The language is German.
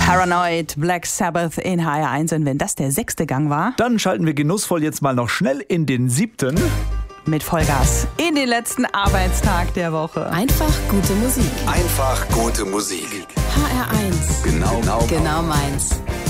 Paranoid, Black Sabbath in HR1. Und wenn das der 6. Gang war, dann schalten wir genussvoll jetzt mal noch schnell in den 7. mit Vollgas in den letzten Arbeitstag der Woche. Einfach gute Musik. Einfach gute Musik. HR1. Genau Genau meins.